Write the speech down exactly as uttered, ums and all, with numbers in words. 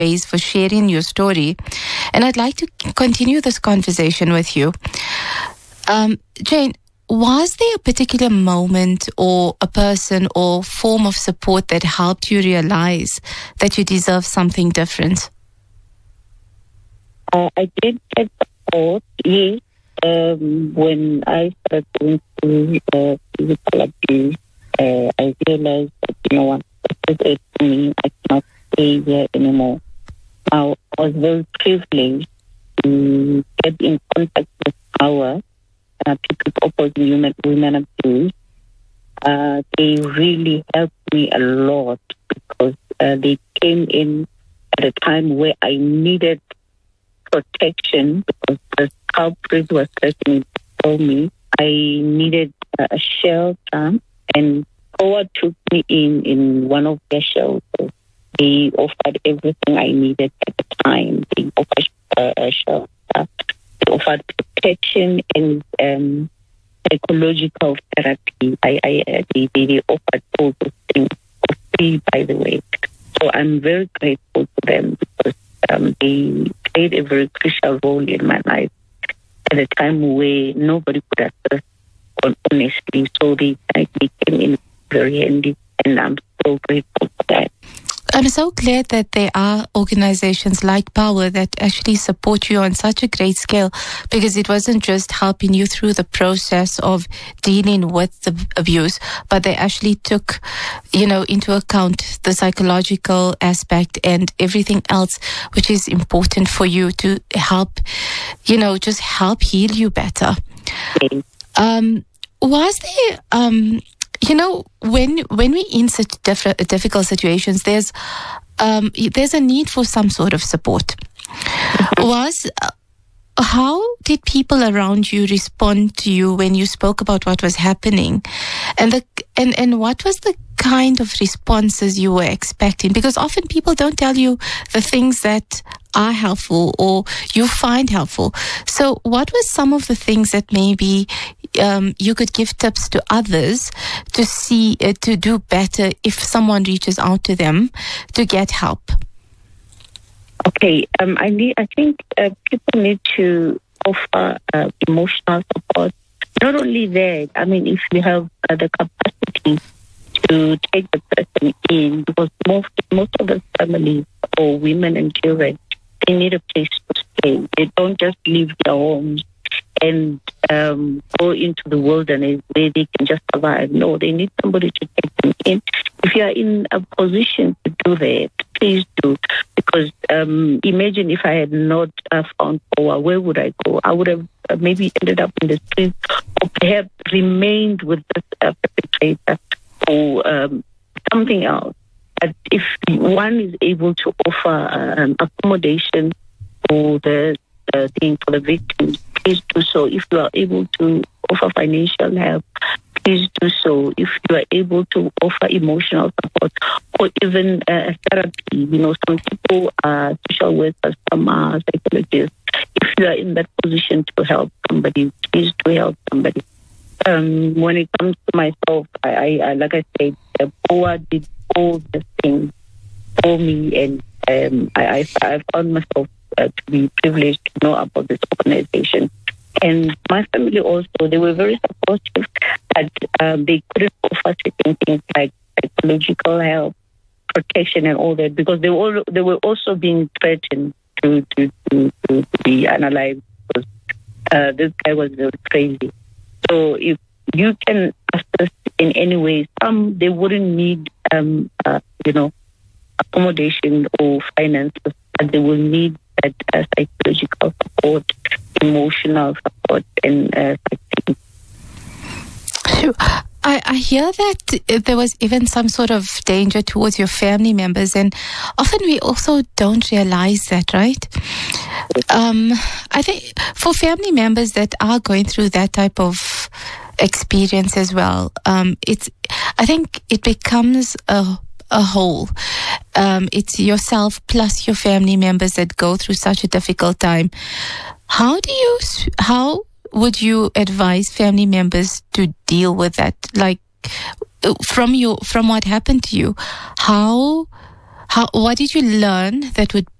ways for sharing your story. And I'd like to continue this conversation with you. Um, Jane, was there a particular moment or a person or form of support that helped you realize that you deserve something different? Uh, I did get support, yes, um, when I started going through uh, physical abuse. Uh, I realized that, you know what, this is it for me. I cannot stay here anymore. Now, I was very privileged to get in contact with our uh, people opposing human, women abuse. Uh, they really helped me a lot because uh, they came in at a time where I needed protection because the culprit was threatening to kill me. I needed uh, a shelter, and Power took me in in one of their shelters. They offered everything I needed at the time. They offered uh, a shelter. They offered protection and um, psychological therapy. I, I, uh, they, they offered all those things for free, by the way. So I'm very grateful to them because um, they played a very crucial role in my life at a time where nobody could assist honestly. So they, they came in very handy, and I'm so grateful for that. I'm so glad that there are organizations like Power that actually support you on such a great scale, because it wasn't just helping you through the process of dealing with the abuse, but they actually took, you know, into account the psychological aspect and everything else, which is important for you to help, you know, just help heal you better. Okay. Um, was there, um, You know, when when we're in such diff- difficult situations, there's um, there's a need for some sort of support. Was uh, how did people around you respond to you when you spoke about what was happening, and the and, and what was the kind of responses you were expecting? Because often people don't tell you the things that are helpful or you find helpful. So what were some of the things that maybe um, you could give tips to others to see, uh, to do better if someone reaches out to them to get help? Okay, um, I need. I think uh, people need to offer uh, emotional support. Not only that, I mean, if you have uh, the capacity to take the person in, because most most of the families or women and children, they need a place to stay. They don't just leave their homes and um, go into the wilderness where they can just survive. No, they need somebody to take them in. If you are in a position to do that, please do. Because um, imagine if I had not uh, found Power, where would I go? I would have uh, maybe ended up in the streets or perhaps remained with this uh, perpetrator or um, something else. But if one is able to offer um, accommodation for the uh, thing for the victims, please do so. If you are able to offer financial help, please do so. If you are able to offer emotional support or even uh, therapy, you know, some people are social workers, some are psychologists. If you are in that position to help somebody, please do help somebody. Um, when it comes to myself, I, I, I like I said, uh, Power did all the things for me, and um, I, I, I found myself uh, to be privileged to know about this organization. And my family also, they were very supportive, but um, they couldn't offer certain things like psychological help, protection, and all that, because they were they were also being threatened to to to, to be unalived because uh, this guy was very crazy. So if you can assist in any way, some they wouldn't need um, uh, you know accommodation or finances, but they will need that uh, psychological support, emotional support, and uh, I, I hear that there was even some sort of danger towards your family members, and often we also don't realize that, right? Um, I think for family members that are going through that type of experience as well, um, it's I think it becomes a a whole. Um, it's yourself plus your family members that go through such a difficult time. How do you how would you advise family members to deal with that? Like from you, from what happened to you, how How, what did you learn that would